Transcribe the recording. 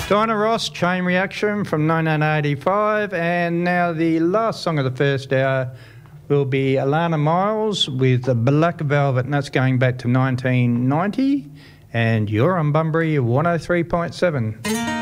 Diana Ross, Chain Reaction from 1985. And now the last song of the first hour will be Alana Miles with Black Velvet, and that's going back to 1990. And you're on Bunbury 103.7.